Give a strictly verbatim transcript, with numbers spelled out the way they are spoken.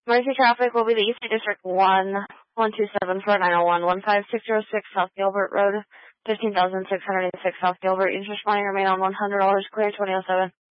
Emergency traffic will be the East District one, one two seven four nine oh one, one five six zero six South Gilbert Road, fifteen thousand six hundred six South Gilbert. Each responding remain on one hundred dollars clear, twenty oh seven.